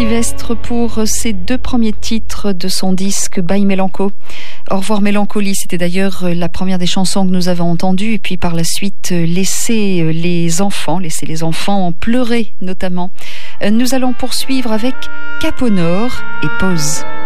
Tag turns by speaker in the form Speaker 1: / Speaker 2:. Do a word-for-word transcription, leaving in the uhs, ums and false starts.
Speaker 1: Sylvestre pour ses deux premiers titres de son disque Bye Mélanco. Au revoir Mélancolie, c'était d'ailleurs la première des chansons que nous avons entendues. Et puis par la suite, Laissez les enfants, laissez les enfants pleurer notamment. Nous allons poursuivre avec Cap au Nord et Pause.